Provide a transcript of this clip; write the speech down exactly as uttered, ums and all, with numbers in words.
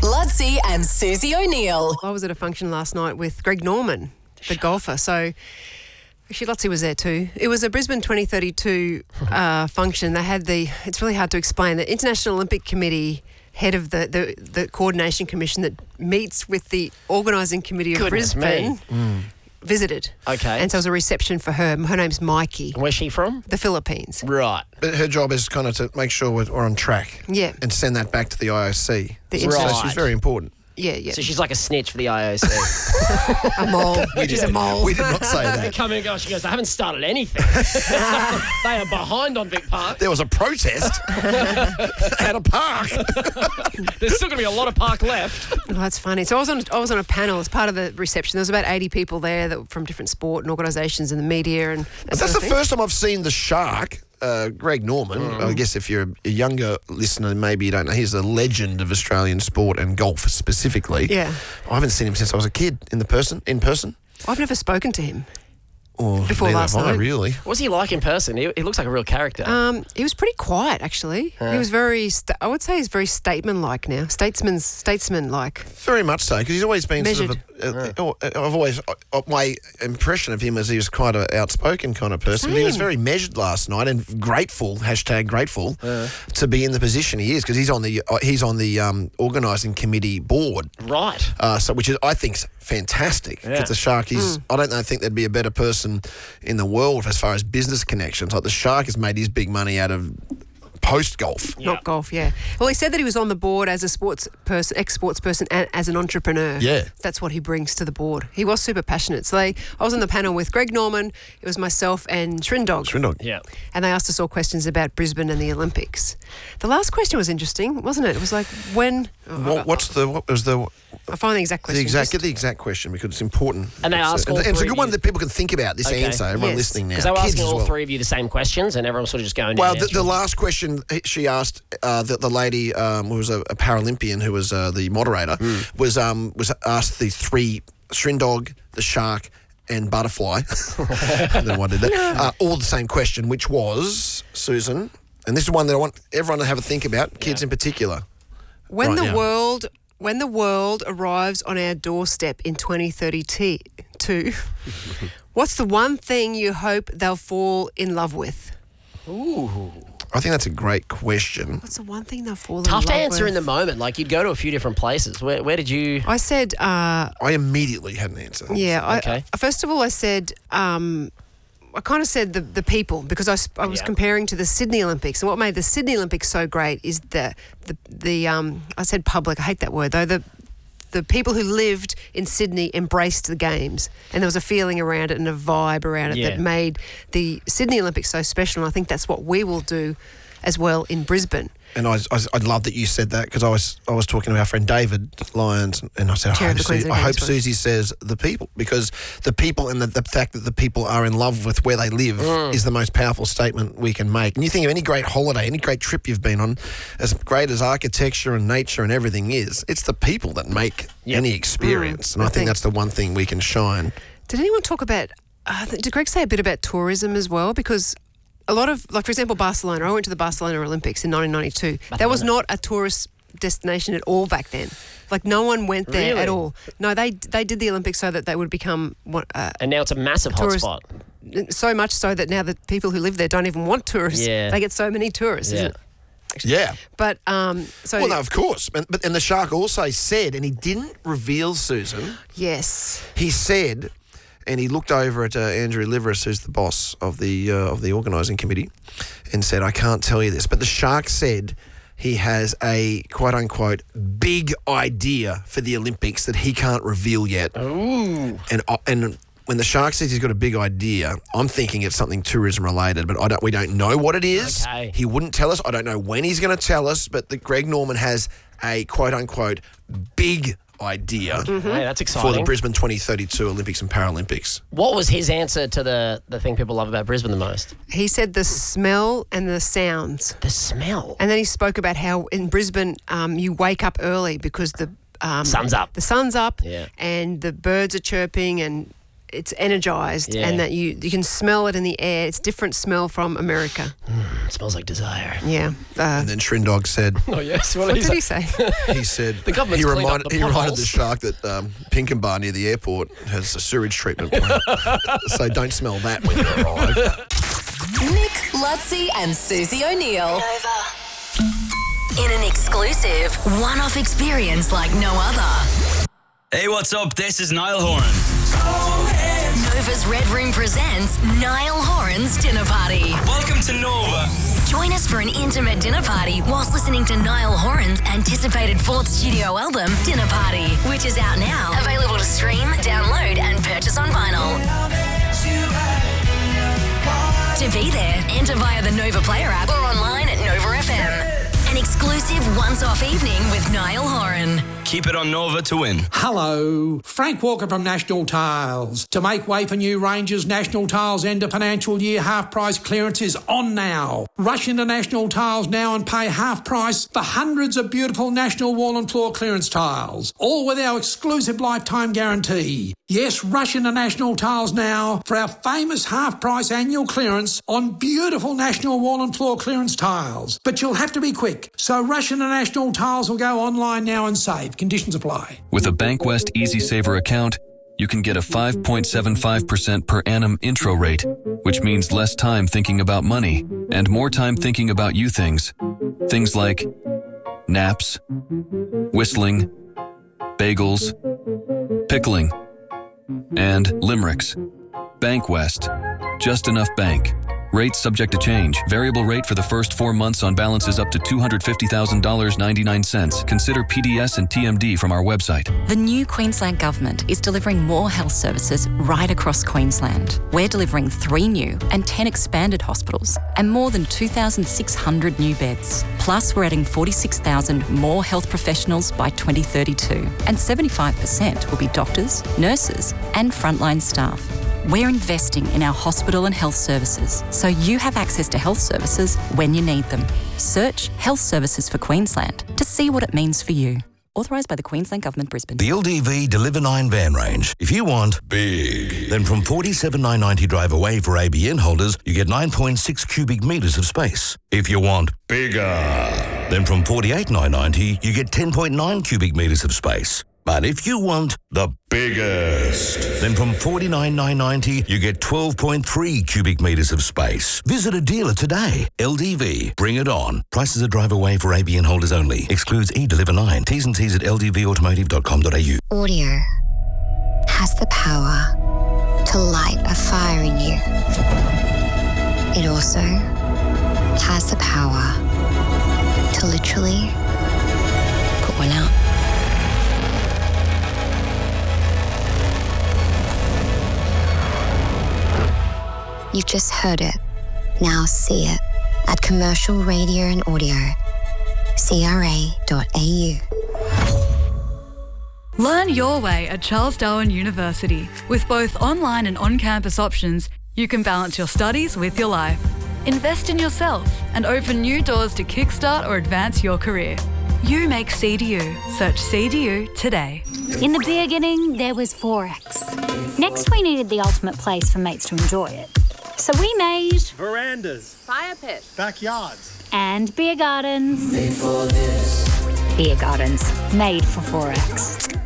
Ludsey and Susie O'Neill. I was at a function last night with Greg Norman, the golfer. So actually, Ludsey was there too. It was a Brisbane twenty thirty-two uh, function. They had the, it's really hard to explain, the International Olympic Committee head of the, the, the coordination commission that meets with the organising committee of Goodness Brisbane. me. Mm. Visited. Okay. And so it was a reception for her. Her name's Mikey. Where's she from? The Philippines. Right. But her job is kind of to make sure we're, we're on track. Yeah. And send that back to the I O C. The so Right. she's very important. Yeah, yeah. So she's like a snitch for the I O C. a mole. She's a mole. We did not say They that. come in and go, she goes, they haven't started anything. They are behind on Vic Park. There was a protest at a park. There's still going to be a lot of park left. Oh, that's funny. So I was on I was on a panel as part of the reception. There was about eighty people there that were from different sport and organisations and the media and that That's sort the of thing. first time I've seen the Shark, uh, Greg Norman. Mm. I guess if you're a younger listener, maybe you don't know. He's a legend of Australian sport and golf specifically. Yeah. I haven't seen him since I was a kid in the person, in person. I've never spoken to him. Or Before neither last have I, night. really. What's he like in person? He, he looks like a real character. Um, he was pretty quiet, actually. He was very, sta- I would say he's very statesman-like now. Statesman's, statesman-like. Very much so, because he's always been sort of a, uh, I've always, uh, my impression of him is he was quite an outspoken kind of person. But he was Same. very measured last night and grateful, hashtag grateful, to be in the position he is, because he's on the uh, he's on the um, organising committee board. Right. Uh, so, which is, I think, is fantastic. Because Yeah. the Shark is, I don't know, think there'd be a better person in the world as far as business connections. Like the Shark has made his big money out of post golf. Not golf, yeah. Well, he said that he was on the board as a sports person, ex-sports person, and as an entrepreneur. Yeah. That's what he brings to the board. He was super passionate. So they, I was on the panel with Greg Norman, it was myself and Shrindog. Shrindog. Yeah. And they asked us all questions about Brisbane and the Olympics. The last question was interesting, wasn't it? It was like, when... oh, What, what's the what was the I'll find the exact question. the exact Just- get the exact question because it's important. And they It's a- ask all and it's a three good of one you- that people can think about this Okay. answer. Everyone Yes. listening now, Because they were kids asking as all well. three of you the same questions and everyone's sort of just going Well, down the, and the answering. last question she asked, uh, the, the lady um, who was a, a Paralympian who was uh, the moderator, was um, was asked the three, Shrindog, the Shark, and Butterfly. I don't know why I did that. Uh, all the same question, which was, Susan, and this is one that I want everyone to have a think about, kids Yeah. in particular. When right the now. world when the world arrives on our doorstep in twenty thirty-two, what's the one thing you hope they'll fall in love with? Ooh. I think that's a great question. What's the one thing they'll fall Tough in to love answer with? in the moment. Like, you'd go to a few different places. Where, where did you... I said, uh, I immediately had an answer. yeah. I, Okay. I, first of all, I said, um, I kind of said the the people because I, s- I was Yeah. comparing to the Sydney Olympics, and what made the Sydney Olympics so great is the the the um. I said public. I hate that word though. The the people who lived in Sydney embraced the games, and there was a feeling around it and a vibe around it Yeah. that made the Sydney Olympics so special. And I think that's what we will do as well in Brisbane. And I, I, I love that you said that because I was I was talking to our friend David Lyons and I said, I Chair of hope, the Su- Queensland I hope Games, right? Susie says the people because the people and the, the fact that the people are in love with where they live Mm. is the most powerful statement we can make. And you think of any great holiday, any great trip you've been on, as great as architecture and nature and everything is, it's the people that make Yep. any experience. Mm, and I, I think, think- that's the one thing we can shine. Did anyone talk about, uh, th- did Greg say a bit about tourism as well? Because a lot of, like for example, Barcelona, I went to the Barcelona Olympics in nineteen ninety-two. That was not a tourist destination at all back then. Like no one went there Really? at all. No, they they did the Olympics so that they would become one, uh, And now it's a massive Tourist- hotspot. so much so that now the people who live there don't even want tourists. Yeah. They get so many tourists. Yeah. Isn't it? Yeah. But um, so Well, no, of course. But, but and the Shark also said, and he didn't reveal, Susan, yes, he said, and he looked over at uh, Andrew Liveris, who's the boss of the uh, of the organising committee, and said, "I can't tell you this," but the Shark said he has a quote unquote big idea for the Olympics that he can't reveal yet. Ooh. And uh, and when the Shark says he's got a big idea, I'm thinking it's something tourism related, but I don't. We don't know what it is. Okay. He wouldn't tell us. I don't know when he's going to tell us. But the Greg Norman has a quote unquote big idea Hey, that's for exciting. the Brisbane twenty thirty-two Olympics and Paralympics. What was his answer to the, the thing people love about Brisbane the most? he said the smell and the sounds. The smell. And then he spoke about how in Brisbane um, you wake up early because the um, Sun's up. The sun's up, Yeah. and the birds are chirping, and it's energised Yeah. and that you you can smell it in the air. It's different smell from America. It smells like desire. Yeah. Uh, And then Shrindog said, Oh, yes. What, what is did it? he say? he said, The government's he cleaned up reminded, the he reminded potholes. the shark that um, Pinkenbar near the airport has a sewage treatment plant. So don't smell that when you arrive. Nick, Lutzi, and Susie O'Neill. In an exclusive, one-off experience like no other. Hey, what's up? This is Niall Horan. Nova's Red Room presents Niall Horan's Dinner Party. Welcome to Nova. Join us for an intimate dinner party whilst listening to Niall Horan's anticipated fourth studio album, Dinner Party, which is out now. Available to stream, download, and purchase on vinyl. To be there, enter via the Nova Player app or online at Nova F M. An exclusive once-off evening with Niall Horan. Keep it on Nova to win. Hello, Frank Walker from National Tiles. To make way for new ranges, National Tiles end of financial year half price clearance is on now. Rush into National Tiles now and pay half price for hundreds of beautiful National wall and floor clearance tiles, all with our exclusive lifetime guarantee. Yes, rush into National Tiles now for our famous half price annual clearance on beautiful National wall and floor clearance tiles. But you'll have to be quick, so rush into National Tiles or go online now and save. Conditions apply. With a Bankwest Easy Saver account, you can get a five point seven five percent per annum intro rate, which means less time thinking about money and more time thinking about you things. Things like naps, whistling, bagels, pickling, and limericks. Bankwest. Just enough bank. Rates subject to change. Variable rate for the first four months on balances up to two hundred fifty thousand dollars and ninety-nine cents. Consider P D S and T M D from our website. The new Queensland Government is delivering more health services right across Queensland. We're delivering three new and ten expanded hospitals and more than two thousand six hundred new beds. Plus, we're adding forty-six thousand more health professionals by twenty thirty-two, and seventy-five percent will be doctors, nurses, and frontline staff. We're investing in our hospital and health services so you have access to health services when you need them. Search Health Services for Queensland to see what it means for you. Authorised by the Queensland Government, Brisbane. The L D V Deliver nine van range. If you want big, then from forty-seven thousand nine hundred ninety drive away for A B N holders, you get nine point six cubic metres of space. If you want bigger, then from forty-eight thousand nine hundred ninety, you get ten point nine cubic metres of space. But if you want the biggest, then from forty-nine thousand nine hundred ninety, you get twelve point three cubic metres of space. Visit a dealer today. L D V, bring it on. Prices are drive away for A B N holders only. Excludes e-Deliver nine. T's and C's at l d v automotive dot com dot a u. Audio has the power to light a fire in you. It also has the power to literally put one out. You've just heard it. Now see it at Commercial Radio and Audio, c r a dot a u. Learn your way at Charles Darwin University. With both online and on-campus options, you can balance your studies with your life. Invest in yourself and open new doors to kickstart or advance your career. You make C D U. Search C D U today. In the beginning, there was Forex. Next, we needed the ultimate place for mates to enjoy it. So we made verandas, fire pits, backyards, and beer gardens. Made for this. Beer gardens, made for Forex.